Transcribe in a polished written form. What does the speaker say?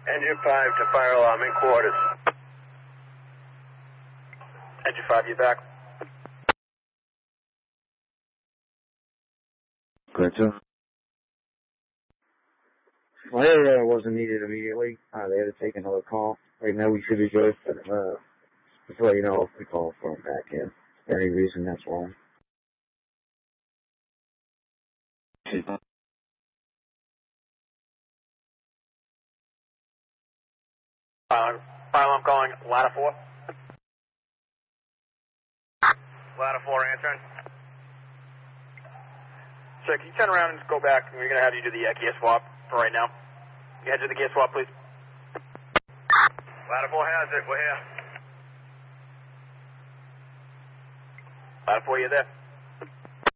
Engine 5 to fire alarm in quarters. Engine 5, you back? Good, sir. Well, it wasn't needed immediately. They had to take another call. Right now we should be good, but just to let you know if we call for them back in. For any reason, that's why. Fire alarm calling ladder 4. Ladder 4 answering. Sir, can you turn around and just go back? We're going to have you do the gear swap for right now. You head to the gear swap, please. Ladder 4 has it. We're here. Ladder 4, you there?